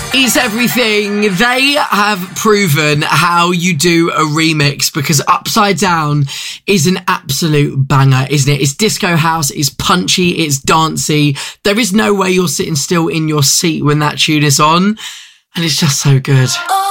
Is Everything. They have proven how you do a remix, because Upside Down is an absolute banger, isn't it? It's disco house, it's punchy, it's dancey. There is no way you're sitting still in your seat when that tune is on, and it's just so good.